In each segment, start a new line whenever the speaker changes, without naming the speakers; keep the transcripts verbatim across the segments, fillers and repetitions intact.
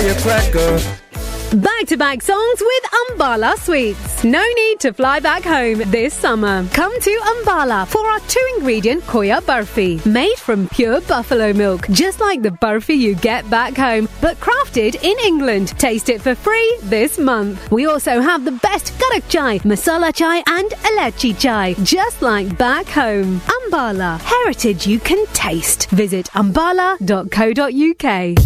firecracker.
Back-to-back songs with Ambala Sweets. No need to fly back home this summer. Come to Ambala for our two-ingredient Khoya Barfi. Made from pure buffalo milk, just like the barfi you get back home, but crafted in England. Taste it for free this month. We also have the best karak chai, masala chai and elachi chai, just like back home. Ambala, heritage you can taste. Visit ambala dot co dot uk.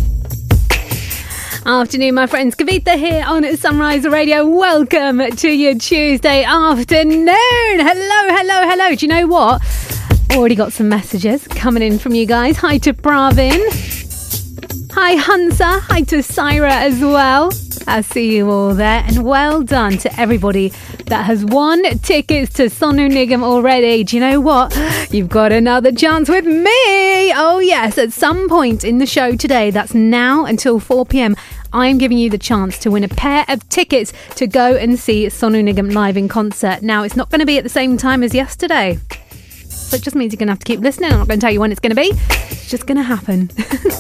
Afternoon, my friends. Kavita here on Sunrise Radio. Welcome to your Tuesday afternoon. Hello, hello, hello. Do you know what? Already got some messages coming in from you guys. Hi to Pravin. Hi, Hansa. Hi to Syra as well. I see you all there. And well done to everybody that has won tickets to Sonu Nigam already. Do you know what? You've got another chance with me. Oh, yes. At some point in the show today, that's now until four p.m, I'm giving you the chance to win a pair of tickets to go and see Sonu Nigam live in concert. Now, it's not going to be at the same time as yesterday. So it just means you're going to have to keep listening. I'm not going to tell you when it's going to be. It's just going to happen.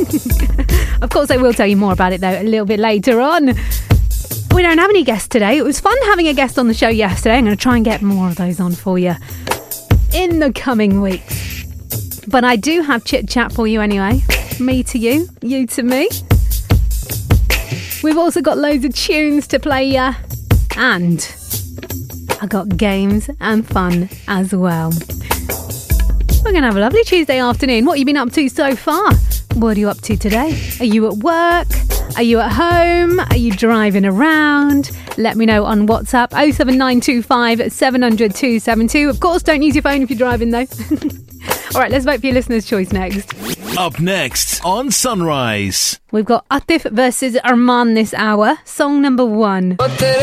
Of course, I will tell you more about it, though, a little bit later on. We don't have any guests today. It was fun having a guest on the show yesterday. I'm going to try and get more of those on for you in the coming weeks. But I do have chit-chat for you anyway. Me to you, you to me. We've also got loads of tunes to play you. And I got games and fun as well. We're going to have a lovely Tuesday afternoon. What have you been up to so far? What are you up to today? Are you at work? Are you at home? Are you driving around? Let me know on WhatsApp oh seven nine two five seven hundred two seven two. Of course, don't use your phone if you're driving though. All right, let's vote for your listener's choice next.
Up next on Sunrise.
We've got Atif versus Arman this hour. Song number one.